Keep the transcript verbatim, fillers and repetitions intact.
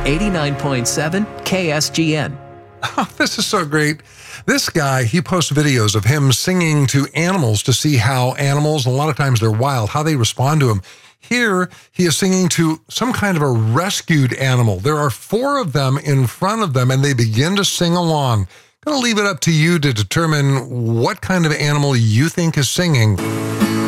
eighty-nine point seven K S G N. Oh, this is so great. This guy, he posts videos of him singing to animals to see how animals, a lot of times they're wild, how they respond to him. Here, he is singing to some kind of a rescued animal. There are four of them in front of them, and they begin to sing along. I'm going to leave it up to you to determine what kind of animal you think is singing.